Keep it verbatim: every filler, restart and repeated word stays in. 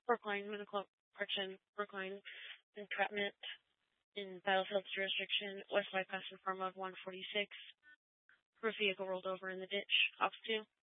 Brookline, Medical Correction, Brookline, entrapment in battlefield jurisdiction, west bypass in form of one forty-six. Roof vehicle rolled over in the ditch. Ops two.